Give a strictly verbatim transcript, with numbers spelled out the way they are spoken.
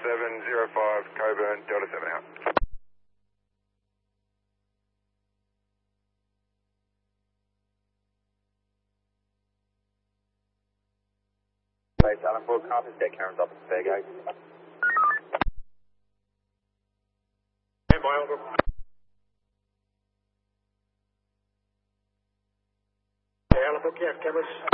seven zero five, Coburn, Delta seven out. Base Allen four, Carpet, deck Karen's up at spare gate. Stand by, Alpha. Allen four, Cap, cameras.